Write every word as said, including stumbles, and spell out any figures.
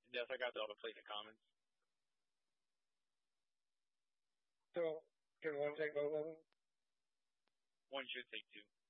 Yes, I got the other plate in the comments. So, can one take both of them? One should take two.